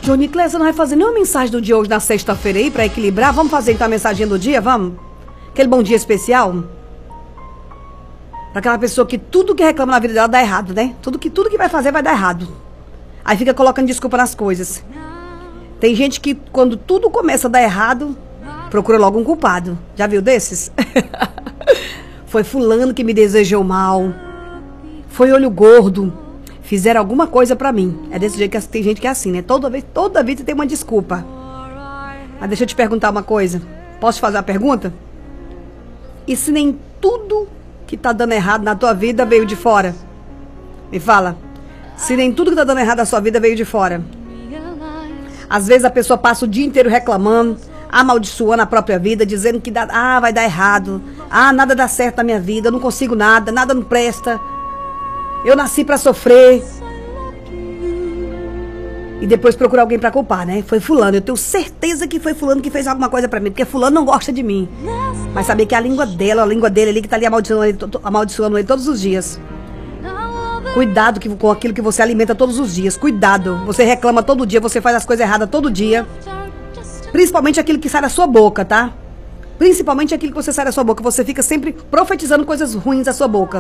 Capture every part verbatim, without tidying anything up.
Johnny Clé, você não vai fazer nenhuma mensagem do dia hoje na sexta-feira aí pra equilibrar? Vamos fazer então a mensagem do dia, vamos? Aquele bom dia especial? Pra aquela pessoa que tudo que reclama na vida dela dá errado, né? Tudo que, tudo que vai fazer vai dar errado. Aí fica colocando desculpa nas coisas. Tem gente que quando tudo começa a dar errado, procura logo um culpado. Já viu desses? Foi fulano que me desejou mal. Foi olho gordo. Fizeram alguma coisa pra mim. É desse jeito que tem gente que é assim, né? Toda vez, toda vida tem uma desculpa. Mas deixa eu te perguntar uma coisa. Posso te fazer uma pergunta? E se nem tudo que tá dando errado na tua vida veio de fora? Me fala. Se nem tudo que tá dando errado na sua vida veio de fora. Às vezes a pessoa passa o dia inteiro reclamando, amaldiçoando a própria vida, dizendo que dá, ah, vai dar errado. Ah, nada dá certo na minha vida, eu não consigo nada, nada não presta. Eu nasci pra sofrer. E depois procurar alguém pra culpar, né? Foi fulano, eu tenho certeza que foi fulano que fez alguma coisa pra mim, porque fulano não gosta de mim. Mas saber que é a língua dela, a língua dele ali que tá ali amaldiçoando ele, amaldiçoando ele todos os dias. Cuidado que, com aquilo que você alimenta todos os dias. Cuidado, você reclama todo dia, você faz as coisas erradas todo dia. Principalmente aquilo que sai da sua boca, tá? Principalmente aquilo que você sai da sua boca. Você fica sempre profetizando coisas ruins da sua boca.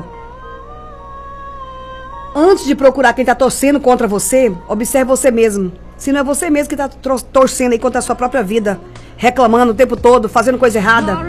Antes de procurar quem está torcendo contra você, observe você mesmo. Se não é você mesmo que está torcendo aí contra a sua própria vida, reclamando o tempo todo, fazendo coisa errada.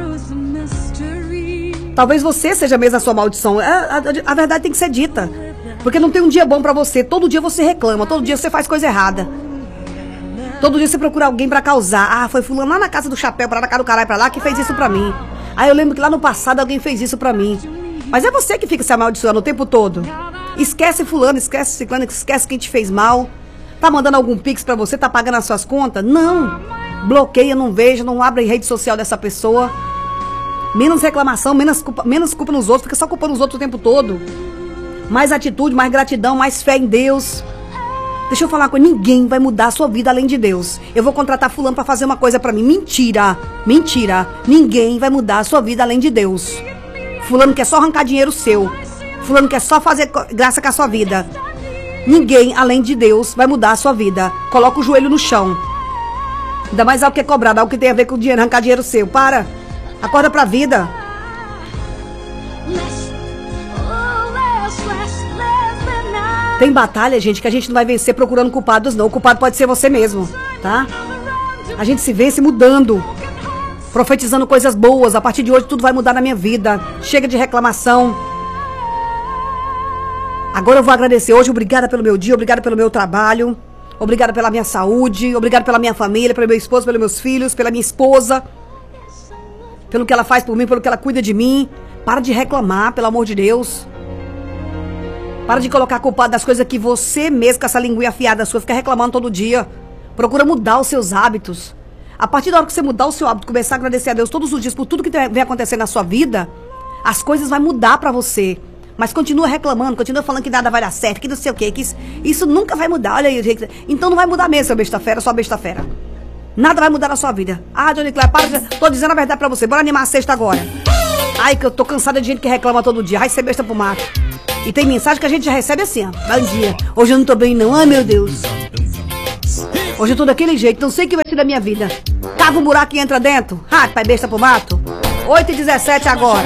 Talvez você seja mesmo a sua maldição. A, a, a verdade tem que ser dita. Porque não tem um dia bom pra você. Todo dia você reclama, todo dia você faz coisa errada. Todo dia você procura alguém pra causar. Ah, foi fulano lá na casa do chapéu, pra lá na casa do caralho, pra lá, que fez isso pra mim. Ah, eu lembro que lá no passado alguém fez isso pra mim. Mas é você que fica se amaldiçoando o tempo todo. Esquece fulano, esquece ciclano, esquece quem te fez mal. Tá mandando algum pix pra você, tá pagando as suas contas? Não. Bloqueia, não veja, não abre rede social dessa pessoa. Menos reclamação, menos culpa, menos culpa nos outros, fica só culpando os outros o tempo todo. Mais atitude, mais gratidão, mais fé em Deus. Deixa eu falar uma coisa, ninguém vai mudar a sua vida além de Deus. Eu vou contratar fulano pra fazer uma coisa pra mim. Mentira, mentira. Ninguém vai mudar a sua vida além de Deus. Fulano quer só arrancar dinheiro seu. Fulano quer só fazer graça com a sua vida. Ninguém além de Deus vai mudar a sua vida. Coloca o joelho no chão. Ainda mais algo que é cobrado, algo que tem a ver com o dinheiro, arrancar dinheiro seu. Para, acorda pra vida. Tem batalha, gente, que a gente não vai vencer procurando culpados, não. O culpado pode ser você mesmo, tá? A gente se vence mudando, profetizando coisas boas. A partir de hoje tudo vai mudar na minha vida. Chega de reclamação. Agora eu vou agradecer hoje. Obrigada pelo meu dia, obrigada pelo meu trabalho. Obrigada pela minha saúde. Obrigada pela minha família, pelo meu esposo, pelos meus filhos, pela minha esposa. Pelo que ela faz por mim, pelo que ela cuida de mim. Para de reclamar, pelo amor de Deus. Para de colocar culpado das coisas que você mesmo, com essa linguinha afiada sua, fica reclamando todo dia. Procura mudar os seus hábitos. A partir da hora que você mudar o seu hábito, começar a agradecer a Deus todos os dias por tudo que vem acontecendo na sua vida, as coisas vão mudar pra você. Mas continua reclamando, continua falando que nada vai dar certo, que não sei o quê, que isso, isso nunca vai mudar. Olha aí, gente. Então não vai mudar mesmo, seu besta fera, sua besta fera. Nada vai mudar na sua vida. Ah, Johnny Clé, para de... Tô dizendo a verdade pra você. Bora animar a sexta agora. Ai, que eu tô cansada de gente que reclama todo dia. Ai, ser besta pro mato. E tem mensagem que a gente já recebe assim, ó. Bom dia. Hoje eu não tô bem não. Ai, meu Deus. Hoje eu tô daquele jeito. Não sei o que vai ser da minha vida. Cava um buraco e entra dentro. Ah, pai besta pro mato. oito e dezessete agora.